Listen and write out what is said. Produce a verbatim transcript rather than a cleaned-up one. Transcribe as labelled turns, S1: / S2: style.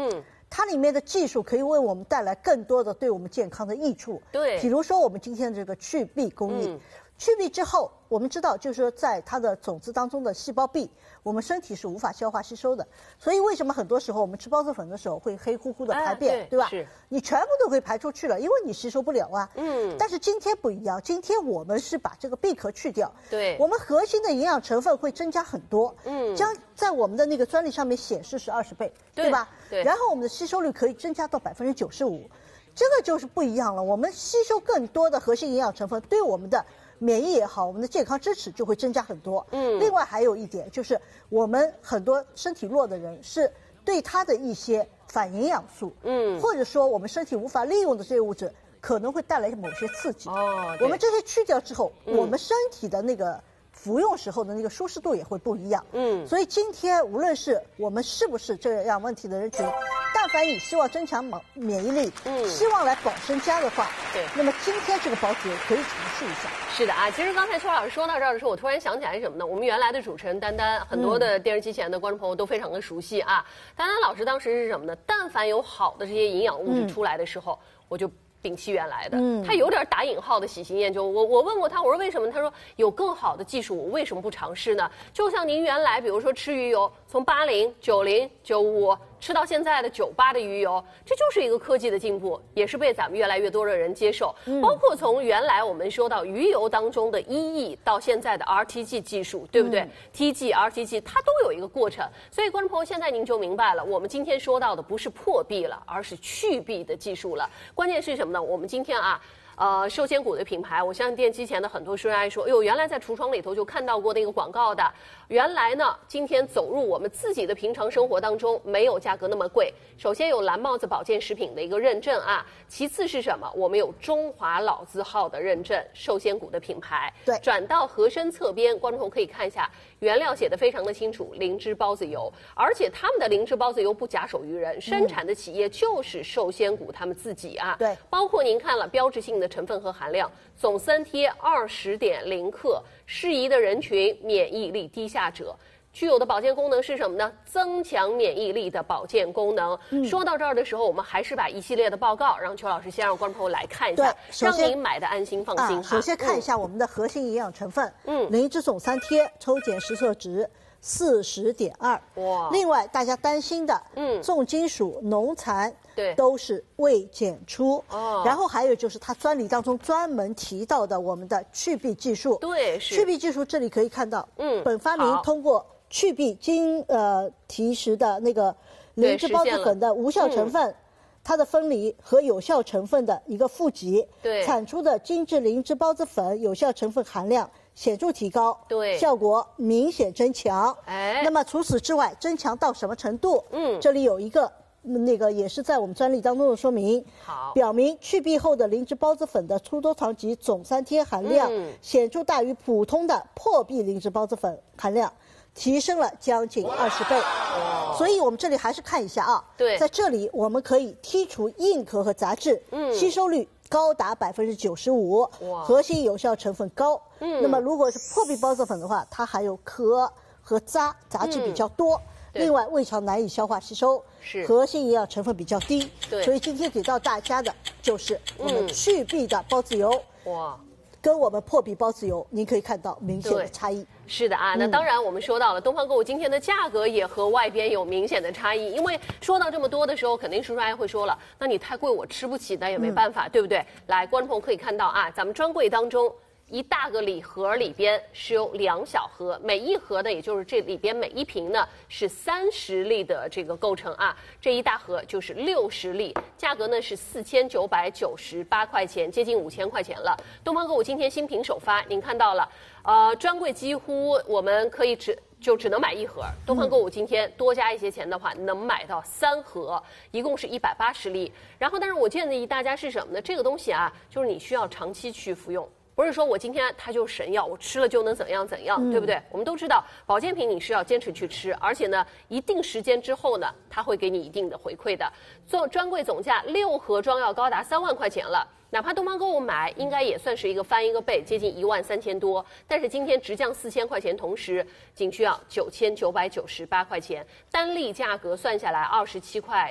S1: 嗯。
S2: 它里面的技术可以为我们带来更多的对我们健康的益处。
S1: 对，
S2: 比如说我们今天的这个去壁工艺，嗯、去壁之后，我们知道就是说在它的种子当中的细胞壁，我们身体是无法消化吸收的。所以为什么很多时候我们吃孢子粉的时候会黑乎乎的排便，
S1: 哎、对,
S2: 对吧？
S1: 是，
S2: 你全部都可以排出去了，因为你吸收不了啊。嗯。但是今天不一样，今天我们是把这个壁壳去掉，
S1: 对，
S2: 我们核心的营养成分会增加很多。嗯。将在我们的那个专利上面显示是二十倍，对, 对吧？
S1: 对，
S2: 然后我们的吸收率可以增加到百分之九十五，这个就是不一样了。我们吸收更多的核心营养成分，对我们的免疫也好，我们的健康支持就会增加很多。嗯，另外还有一点就是，我们很多身体弱的人是对它的一些反营养素，嗯，或者说我们身体无法利用的这些物质，可能会带来某些刺激。哦，我们这些去掉之后，嗯、我们身体的那个。 服用时候的那个舒适度也会不一样，嗯，所以今天无论是我们是不是这样问题的人群，但凡你希望增强免免疫力，嗯，希望来保身家的话，
S1: 对，
S2: 那么今天这个保子油可以尝试一下。
S1: 是的啊，其实刚才邱老师说到这儿的时候，我突然想起来什么呢？我们原来的主持人丹丹，很多的电视机前的观众朋友都非常的熟悉啊。丹丹老师当时是什么呢？但凡有好的这些营养物质出来的时候，嗯、我就。 摒弃原来的，嗯，他有点打引号的喜新厌旧。我我问过他，我说为什么？他说有更好的技术，我为什么不尝试呢？就像您原来，比如说吃鱼油，从八零、九零、九五吃到现在的九八的鱼油，这就是一个科技的进步，也是被咱们越来越多的人接受。嗯、包括从原来我们说到鱼油当中的 E E 到现在的 R T G 技术，对不对、嗯、？T G、R T G 它都有一个过程。所以观众朋友，现在您就明白了，我们今天说到的不是破壁了，而是去壁的技术了。关键是什么？ 那我们今天啊，呃，寿仙谷的品牌，我相信电机前的很多学员说，哎呦，原来在橱窗里头就看到过那个广告的。原来呢，今天走入我们自己的平常生活当中，没有价格那么贵。首先有蓝帽子保健食品的一个认证啊，其次是什么？我们有中华老字号的认证，寿仙谷的品牌。
S2: 对，
S1: 转到盒身侧边，观众朋友可以看一下，原料写的非常的清楚，灵芝孢子油，而且他们的灵芝孢子油不假手于人，生产的企业就是寿仙谷他们自己啊。
S2: 对，
S1: 包括您看了标志性的成分和含量，总三贴二十点零克，适宜的人群，免疫力低下者。具有的保健功能是什么呢？增强免疫力的保健功能。嗯、说到这儿的时候，我们还是把一系列的报告让邱老师先让观众朋友来看一下，让您买的安心放心哈、
S2: 啊。首先看一下我们的核心营养成分，嗯，灵芝总三贴抽检实测值四十点二。哇！另外大家担心的，嗯，重金属、农残。
S1: 对，
S2: 都是未检出哦。然后还有就是它专利当中专门提到的我们的去壁技术。
S1: 对，是
S2: 去壁技术，这里可以看到，嗯，本发明通过去壁经呃提示的那个灵芝孢子粉的无效成分，嗯、它的分离和有效成分的一个负极，
S1: 对，
S2: 产出的精制灵芝孢子粉有效成分含量显著提高，
S1: 对，
S2: 效果明显增强。
S1: 哎，
S2: 那么除此之外，增强到什么程度？嗯，这里有一个。 那个也是在我们专利当中的说明，
S1: 好，
S2: 表明去壁后的灵芝孢子粉的粗多糖及总三贴含量、嗯、显著大于普通的破壁灵芝孢子粉含量，提升了将近二十倍。所以我们这里还是看一下啊，
S1: 对，
S2: 在这里我们可以剔除硬壳和杂质，嗯，吸收率高达百分之九十五，核心有效成分高。嗯，那么如果是破壁孢子粉的话，它还有壳和渣，杂质比较多。嗯 另外，胃肠难以消化吸收，
S1: 是
S2: 核心营养成分比较低，
S1: 对，
S2: 所以今天给到大家的就是我们去壁的孢子油，
S1: 哇、嗯，
S2: 跟我们破壁孢子油，您可以看到明显的差异。
S1: 是的啊，那当然我们说到了、嗯、东方购物今天的价格也和外边有明显的差异，因为说到这么多的时候，肯定叔叔阿姨会说了，那你太贵我吃不起，那也没办法，嗯、对不对？来，观众朋友可以看到啊，咱们专柜当中。 一大个礼盒里边是有两小盒，每一盒呢，也就是这里边每一瓶呢是三十粒的这个构成啊，这一大盒就是六十粒，价格呢是四千九百九十八块钱，接近五千块钱了。东方购物今天新品首发，您看到了，呃，专柜几乎我们可以只。 就只能买一盒，东方购物今天多加一些钱的话，能买到三盒，一共是一百八十粒。然后，但是我建议大家是什么呢？这个东西啊，就是你需要长期去服用。 不是说我今天它就是神药，我吃了就能怎样怎样，嗯、对不对？我们都知道保健品你是要坚持去吃，而且呢，一定时间之后呢，它会给你一定的回馈的。做专柜总价六盒装要高达三万块钱了，哪怕东方购物买，应该也算是一个翻一个倍，接近一万三千多。但是今天直降四千块钱，同时仅需要九千九百九十八块钱，单粒价格算下来二十七块。